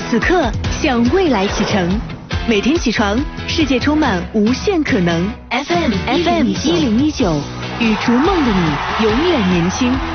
此刻向未来启程。每天起床，世界充满无限可能。FM 1019，与逐梦的你永远年轻。